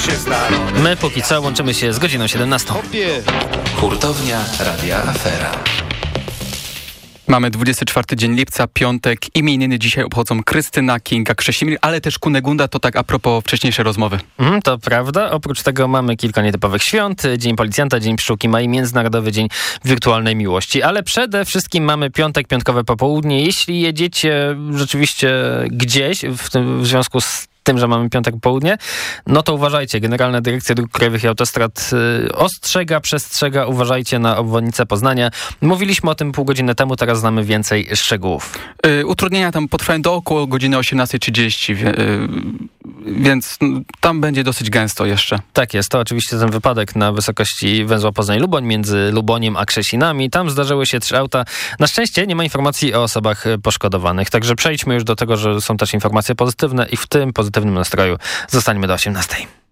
się z narodem. My póki co łączymy się z godziną 17. Hurtownia Radia Afera. Mamy 24 dzień lipca, piątek. Imieniny dzisiaj obchodzą Krystyna, Kinga, Krzesimir, ale też Kunegunda, to tak a propos wcześniejszej rozmowy. To prawda. Oprócz tego mamy kilka nietypowych świąt. Dzień Policjanta, Dzień Pszczółki Mai, Międzynarodowy Dzień Wirtualnej Miłości. Ale przede wszystkim mamy piątek, piątkowe popołudnie. Jeśli jedziecie rzeczywiście gdzieś w związku z tym, że mamy piątek południe, no to uważajcie. Generalna Dyrekcja Dróg Krajowych i Autostrad przestrzega, uważajcie na obwodnicę Poznania. Mówiliśmy o tym pół godziny temu, teraz znamy więcej szczegółów. Utrudnienia tam potrwają do około godziny 18:30, więc tam będzie dosyć gęsto jeszcze. Tak jest, to oczywiście ten wypadek na wysokości węzła Poznań-Luboń, między Luboniem a Krzesinami. Tam zdarzyły się 3 auta. Na szczęście nie ma informacji o osobach poszkodowanych, także przejdźmy już do tego, że są też informacje pozytywne i w tym pozytywnym nastroju zostańmy do 18.